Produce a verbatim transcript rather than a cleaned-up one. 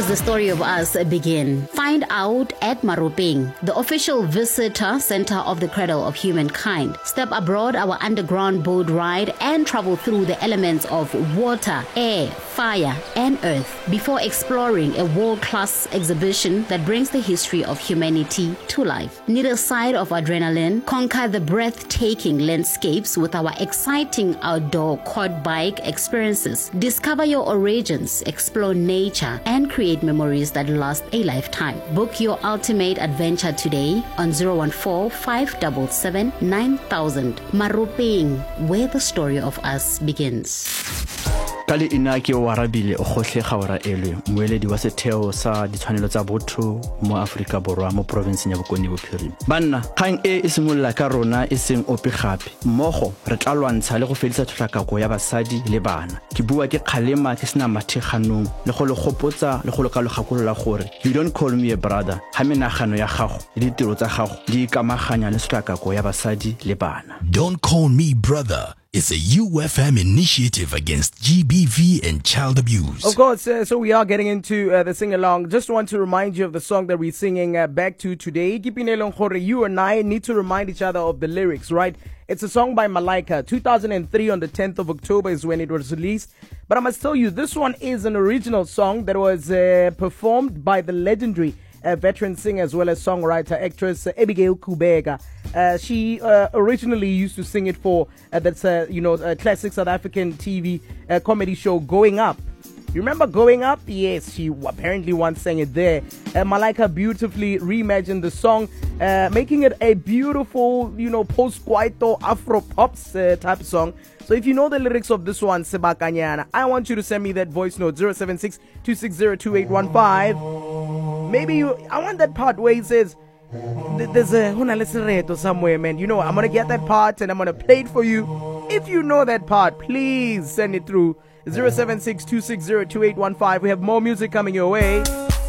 does the story of us begin? Find out at Maropeng, the official visitor center of the cradle of humankind. Step aboard our underground boat ride and travel through the elements of water, air, fire, and earth before exploring a world-class exhibition that brings the history of humanity to life. Need a side of adrenaline? Conquer the breathtaking landscapes with our exciting outdoor quad bike experiences. Discover your origins, explore nature, and create memories that last a lifetime. Book your ultimate adventure today on zero one four, five seven seven, nine thousand. Maropeng, where the story of us begins. Kali inaki warabile okhohle khawara elwe mweledi wa setheo sa ditshwanelo tsa botho mo Afrika Borwa mo province ya Bokone Bophirima. Banna khang e isimolla ka rona iseng ope gape mmogo re tla lwantsha le go fedisa tlhakako ya basadi le bana. Ke bua ke khalema ke sina matheganong le go le gopotsa le go le ka logakolola gore you don't call me a brother ha menagano ya gago le ditiro tsa gago di ikamaganya le tlhakako ya basadi le bana. Don't Call Me Brother is a U F M initiative against G B V and child abuse. Of course, uh, so we are getting into uh, the sing-along. Just want to remind you of the song that we're singing uh, back to today. You and I need to remind each other of the lyrics, right? It's a song by Malaika. two thousand three on the tenth of October is when it was released. But I must tell you, this one is an original song that was uh, performed by the legendary uh, veteran singer as well as songwriter, actress uh, Abigail Kubega. Uh, she uh, originally used to sing it for uh, that's uh, you know a classic South African T V uh, comedy show Going Up. You remember Going Up? Yes, she apparently once sang it there. Uh, Malaika beautifully reimagined the song, uh, making it a beautiful, you know, post-kwaito Afro pops uh, type song. So if you know the lyrics of this one, Sebakanyana, I want you to send me that voice note zero seven six, two six zero, two eight one five. Maybe you, I want that part where it says, there's a Hunalesereto somewhere, man. You know, I'm going to get that part and I'm going to play it for you. If you know that part, please send it through zero seven six, two six zero, two eight one five. We have more music coming your way.